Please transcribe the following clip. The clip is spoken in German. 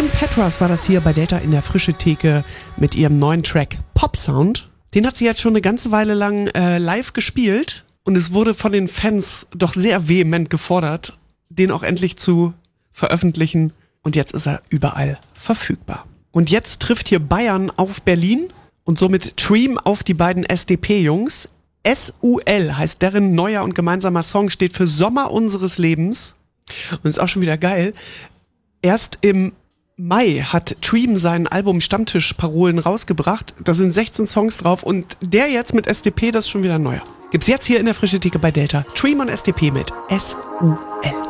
Kim Petras war das hier bei Delta in der Frische Theke mit ihrem neuen Track Pop Sound. Den hat sie jetzt schon eine ganze Weile lang live gespielt und es wurde von den Fans doch sehr vehement gefordert, den auch endlich zu veröffentlichen. Und jetzt ist er überall verfügbar. Und jetzt trifft hier Bayern auf Berlin und somit Dream auf die beiden SDP-Jungs. SUL heißt deren neuer und gemeinsamer Song, steht für Sommer unseres Lebens. Und ist auch schon wieder geil. Erst im Mai hat Dream sein Album Stammtischparolen rausgebracht. Da sind 16 Songs drauf und der jetzt mit SDP, das ist schon wieder neuer. Gibt's jetzt hier in der Frische Theke bei Delta. Dream und SDP mit SUL.